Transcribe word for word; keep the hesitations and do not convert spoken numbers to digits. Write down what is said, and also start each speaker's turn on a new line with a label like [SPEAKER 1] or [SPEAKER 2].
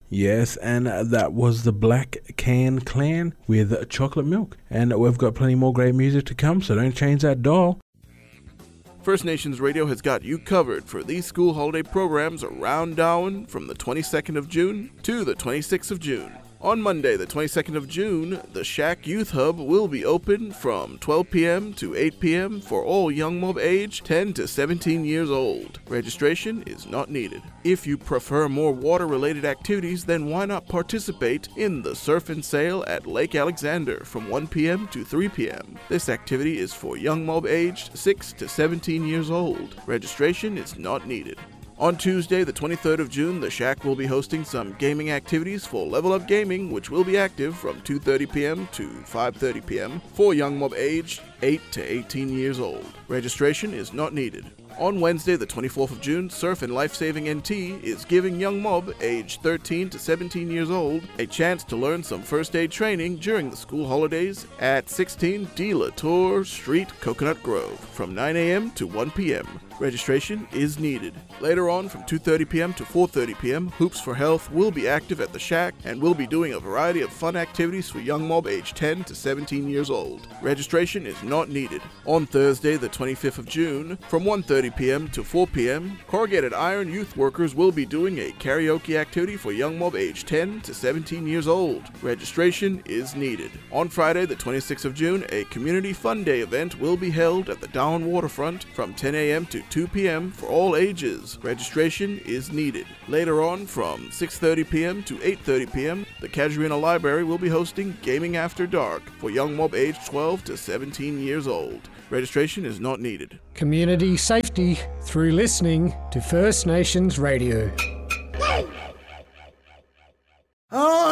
[SPEAKER 1] Yes, and that was the Black Can Clan with Chocolate Milk. And we've got plenty more great music to come, so don't change that dial.
[SPEAKER 2] First Nations Radio has got you covered for these school holiday programs around Darwin from the twenty-second of June to the twenty-sixth of June. On Monday, the twenty-second of June, the Shack Youth Hub will be open from twelve p.m. to eight p.m. for all young mob age ten to seventeen years old. Registration is not needed. If you prefer more water-related activities, then why not participate in the Surf and Sail at Lake Alexander from one p.m. to three p.m. This activity is for young mob aged six to seventeen years old. Registration is not needed. On Tuesday, the twenty-third of June, the Shack will be hosting some gaming activities for Level Up Gaming, which will be active from two thirty p.m. to five thirty p.m. for young mob aged eight to eighteen years old. Registration is not needed. On Wednesday, the twenty-fourth of June, Surf and Lifesaving N T is giving young mob aged thirteen to seventeen years old a chance to learn some first aid training during the school holidays at sixteen De La Tour Street, Coconut Grove, from nine a.m. to one p.m. Registration is needed. Later on, from two thirty p.m. to four thirty p.m., Hoops for Health will be active at the Shack and will be doing a variety of fun activities for young mob aged ten to seventeen years old. Registration is not needed. On Thursday, the twenty-fifth of June, from one thirty p.m. to four p.m., Corrugated Iron youth workers will be doing a karaoke activity for young mob aged ten to seventeen years old. Registration is needed. On Friday, the twenty-sixth of June, a Community Fun Day event will be held at the Darwin Waterfront from ten a.m. to two p.m. for all ages. Registration is needed. Later on, from six thirty p.m. to eight thirty p.m., the Casuarina Library will be hosting Gaming After Dark for young mob aged twelve to seventeen years old. Registration is not needed.
[SPEAKER 3] Community safety through listening to First Nations Radio.
[SPEAKER 4] Oh,